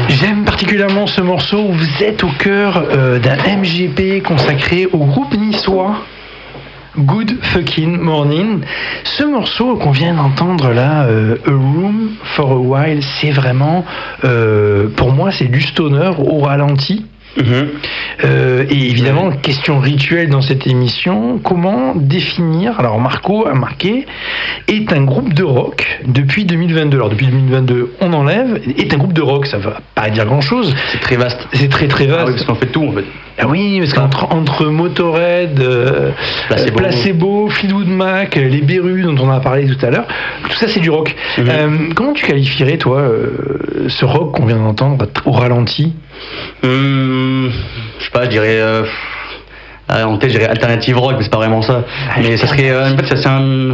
J'aime particulièrement ce morceau où vous êtes au cœur d'un MGP consacré au groupe niçois Good Fucking Morning. Ce morceau qu'on vient d'entendre là, A Room for a While, c'est vraiment, pour moi, c'est du stoner au ralenti. Et évidemment, question rituelle dans cette émission, comment définir, alors Marco a marqué, est un groupe de rock depuis 2022. Alors depuis 2022, on enlève, est un groupe de rock, ça va pas dire grand chose. C'est très vaste. C'est très très vaste. Ah oui, parce qu'on fait tout en fait. Ah oui, parce qu'entre Motorhead, Placebo, Fleetwood Mac, les Berus dont on a parlé tout à l'heure, tout ça c'est du rock. Comment tu qualifierais toi ce rock qu'on vient d'entendre au ralenti? Je sais pas, je dirais en tête, je dirais alternative rock, mais c'est pas vraiment ça. Mais ça serait, en fait, c'est